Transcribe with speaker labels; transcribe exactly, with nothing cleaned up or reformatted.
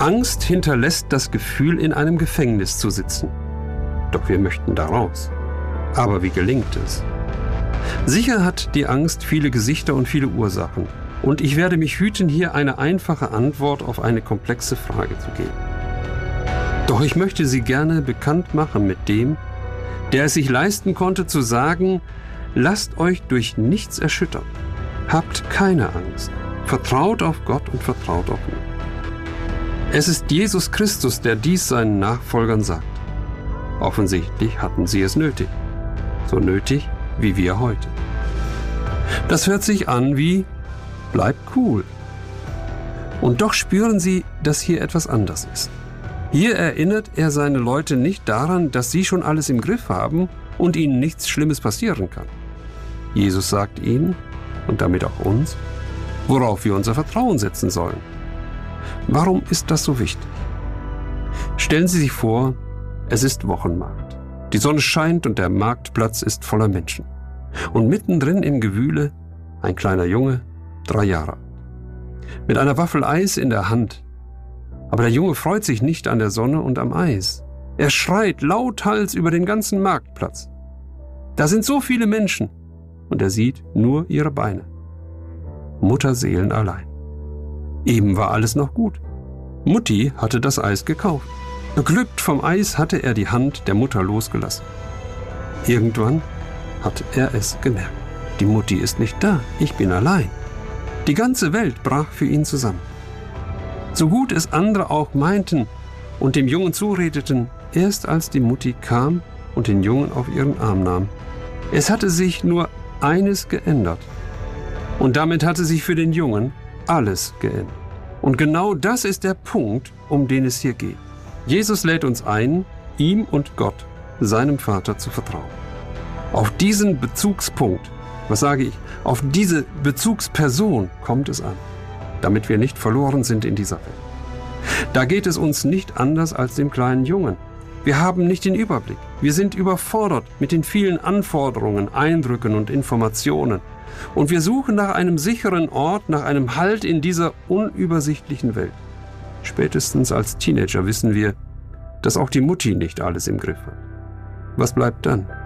Speaker 1: Angst hinterlässt das Gefühl, in einem Gefängnis zu sitzen. Doch wir möchten da raus. Aber wie gelingt es? Sicher hat die Angst viele Gesichter und viele Ursachen. Und ich werde mich hüten, hier eine einfache Antwort auf eine komplexe Frage zu geben. Doch ich möchte sie gerne bekannt machen mit dem, der es sich leisten konnte zu sagen: Lasst euch durch nichts erschüttern. Habt keine Angst. Vertraut auf Gott und vertraut auf mich. Es ist Jesus Christus, der dies seinen Nachfolgern sagt. Offensichtlich hatten sie es nötig. So nötig wie wir heute. Das hört sich an wie: Bleibt cool. Und doch spüren sie, dass hier etwas anders ist. Hier erinnert er seine Leute nicht daran, dass sie schon alles im Griff haben und ihnen nichts Schlimmes passieren kann. Jesus sagt ihnen, und damit auch uns, worauf wir unser Vertrauen setzen sollen. Warum ist das so wichtig? Stellen Sie sich vor, es ist Wochenmarkt. Die Sonne scheint und der Marktplatz ist voller Menschen. Und mittendrin im Gewühle ein kleiner Junge, drei Jahre alt, mit einer Waffel Eis in der Hand. Aber der Junge freut sich nicht an der Sonne und am Eis. Er schreit lauthals über den ganzen Marktplatz. Da sind so viele Menschen und er sieht nur ihre Beine. Mutterseelen allein. Eben war alles noch gut. Mutti hatte das Eis gekauft. Beglückt vom Eis hatte er die Hand der Mutter losgelassen. Irgendwann hat er es gemerkt. Die Mutti ist nicht da, ich bin allein. Die ganze Welt brach für ihn zusammen. So gut es andere auch meinten und dem Jungen zuredeten, erst als die Mutti kam und den Jungen auf ihren Arm nahm. Es hatte sich nur eines geändert. Und damit hatte sich für den Jungen alles geändert. Und genau das ist der Punkt, um den es hier geht. Jesus lädt uns ein, ihm und Gott, seinem Vater, zu vertrauen. Auf diesen Bezugspunkt, was sage ich, auf diese Bezugsperson kommt es an, damit wir nicht verloren sind in dieser Welt. Da geht es uns nicht anders als dem kleinen Jungen. Wir haben nicht den Überblick. Wir sind überfordert mit den vielen Anforderungen, Eindrücken und Informationen. Und wir suchen nach einem sicheren Ort, nach einem Halt in dieser unübersichtlichen Welt. Spätestens als Teenager wissen wir, dass auch die Mutti nicht alles im Griff hat. Was bleibt dann?